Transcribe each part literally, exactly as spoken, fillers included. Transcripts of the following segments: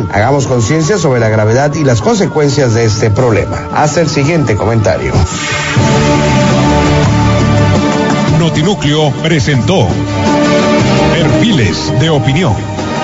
Hagamos conciencia sobre la gravedad y las consecuencias de este problema. Hasta el siguiente comentario. Notinúcleo presentó Perfiles de Opinión.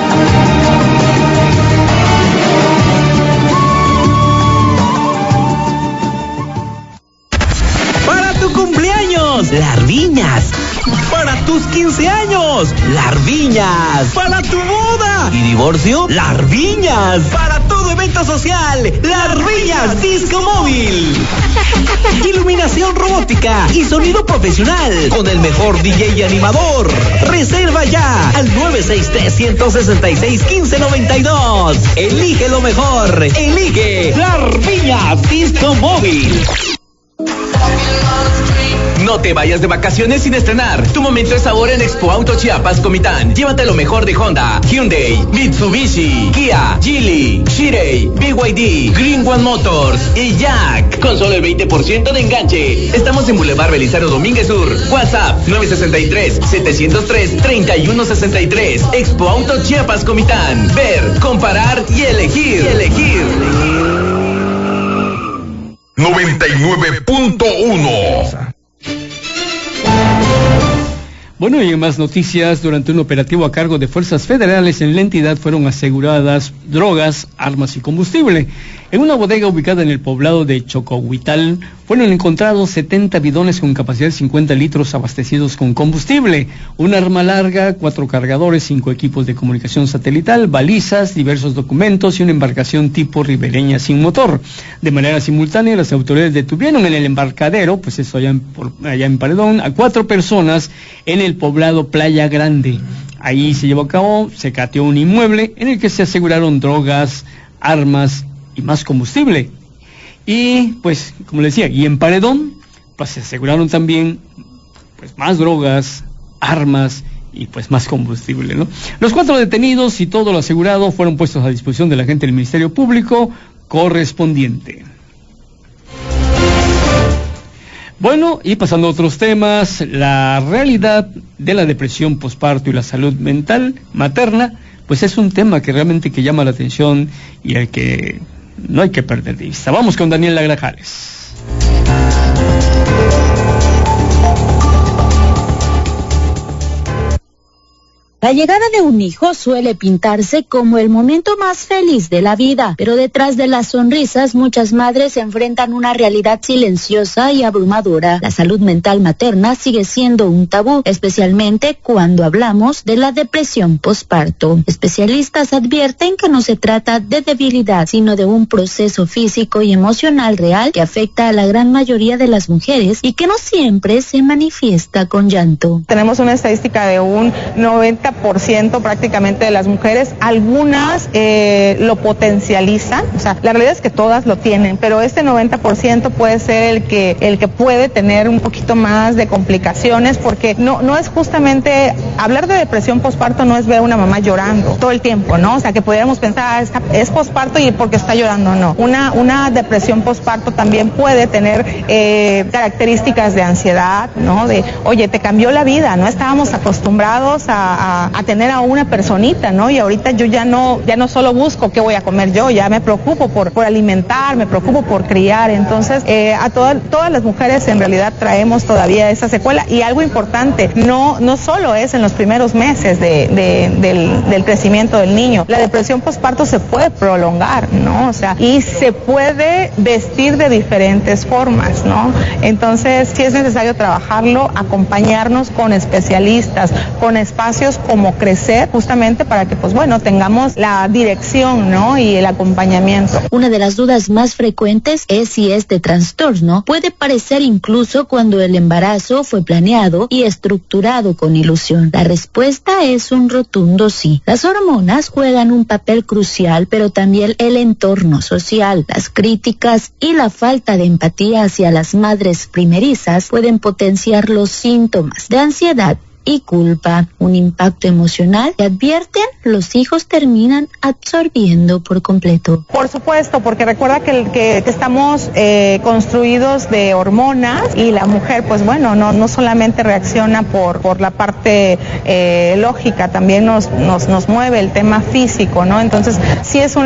Para tu cumpleaños, Larviñas. Para tus quince años, Larviñas. Para tu boda y divorcio, Larviñas. Para todo evento social, Larviñas Disco Móvil. Iluminación robótica y sonido profesional con el mejor D J y animador. Reserva ya al nueve seis tres, uno seis seis, uno cinco nueve dos. Elige lo mejor. Elige Larviñas Disco Móvil. No te vayas de vacaciones sin estrenar. Tu momento es ahora en Expo Auto Chiapas Comitán. Llévate lo mejor de Honda, Hyundai, Mitsubishi, Kia, Geely, Chery, B Y D, Green One Motors y Jack. Con solo el veinte por ciento de enganche. Estamos en Boulevard Belisario Domínguez Sur. WhatsApp nueve seis tres, siete cero tres, tres uno seis tres. Expo Auto Chiapas Comitán. Ver, comparar y elegir. Y elegir. noventa y nueve punto uno. Bueno, y en más noticias, durante un operativo a cargo de fuerzas federales en la entidad fueron aseguradas drogas, armas y combustible. En una bodega ubicada en el poblado de Chocohuital fueron encontrados setenta bidones con capacidad de cincuenta litros abastecidos con combustible, un arma larga, cuatro cargadores, cinco equipos de comunicación satelital, balizas, diversos documentos y una embarcación tipo ribereña sin motor. De manera simultánea, las autoridades detuvieron en el embarcadero, pues eso allá en, por, allá en Paredón, a cuatro personas en el poblado Playa Grande. Ahí se llevó a cabo, se cateó un inmueble en el que se aseguraron drogas, armas y más combustible. Y pues, como les decía, y en Paredón, pues se aseguraron también pues más drogas, armas y pues más combustible, ¿no? Los cuatro detenidos y todo lo asegurado fueron puestos a disposición de la gente del Ministerio Público correspondiente. Bueno, y pasando a otros temas, la realidad de la depresión posparto y la salud mental materna, pues es un tema que realmente que llama la atención y al que no hay que perder de vista. Vamos con Daniela Grajales. La llegada de un hijo suele pintarse como el momento más feliz de la vida, pero detrás de las sonrisas muchas madres enfrentan una realidad silenciosa y abrumadora. La salud mental materna sigue siendo un tabú, especialmente cuando hablamos de la depresión posparto. Especialistas advierten que no se trata de debilidad, sino de un proceso físico y emocional real que afecta a la gran mayoría de las mujeres y que no siempre se manifiesta con llanto. Tenemos una estadística de un noventa por ciento prácticamente de las mujeres, algunas eh, lo potencializan, o sea, la realidad es que todas lo tienen, pero este noventa por ciento puede ser el que el que puede tener un poquito más de complicaciones, porque no no es justamente, hablar de depresión posparto no es ver a una mamá llorando todo el tiempo, ¿no? O sea, que pudiéramos pensar, ah, es, es posparto y porque está llorando, no. Una, una depresión posparto también puede tener eh, características de ansiedad, ¿no? De, oye, te cambió la vida, no estábamos acostumbrados a, a a tener a una personita, ¿no? Y ahorita yo ya no, ya no solo busco qué voy a comer yo, ya me preocupo por, por alimentar, me preocupo por criar. Entonces, eh, a todas, todas las mujeres en realidad traemos todavía esa secuela. Y algo importante, no, no solo es en los primeros meses de, de, del, del crecimiento del niño. La depresión posparto se puede prolongar, ¿no? O sea, y se puede vestir de diferentes formas, ¿no? Entonces, sí es necesario trabajarlo, acompañarnos con especialistas, con espacios como Crecer, justamente para que, pues bueno, tengamos la dirección, ¿no? Y el acompañamiento. Una de las dudas más frecuentes es si este trastorno puede aparecer incluso cuando el embarazo fue planeado y estructurado con ilusión. La respuesta es un rotundo sí. Las hormonas juegan un papel crucial, pero también el entorno social, las críticas y la falta de empatía hacia las madres primerizas pueden potenciar los síntomas de ansiedad y culpa, un impacto emocional que advierten los hijos terminan absorbiendo por completo. Por supuesto, porque recuerda que, que, que estamos eh, construidos de hormonas y la mujer, pues bueno, no, no solamente reacciona por, por la parte eh, lógica, también nos, nos, nos mueve el tema físico, ¿no? Entonces, sí es una